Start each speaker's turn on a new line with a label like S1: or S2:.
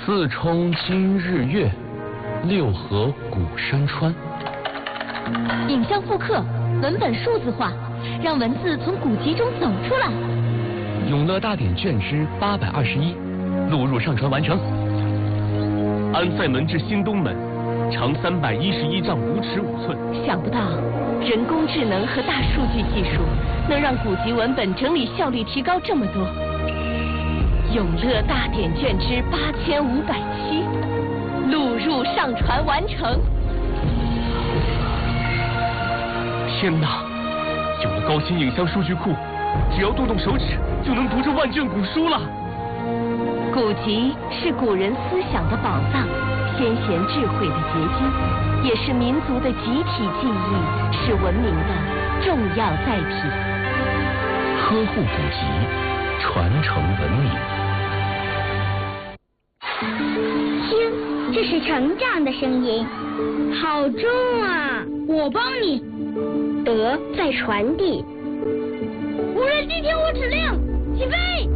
S1: 四冲今日月，六合古山川。
S2: 影像复刻，文本数字化，让文字从古籍中走出来。
S1: 永乐大典卷之821，录入上传完成。
S3: 安塞门至新东门，长311丈5尺5寸。
S2: 想不到，人工智能和大数据技术能让古籍文本整理效率提高这么多。永乐大典卷之8507，录入上传完成。
S3: 天哪！有了高新影像数据库，只要动动手指就能读这万卷古书了。
S2: 古籍是古人思想的宝藏，先贤智慧的结晶，也是民族的集体记忆，是文明的重要载体。
S1: 呵护古籍，传承文明。
S4: 听，这是成长的声音，好重啊！我帮你。德在传递。无人机听我指令，起飞！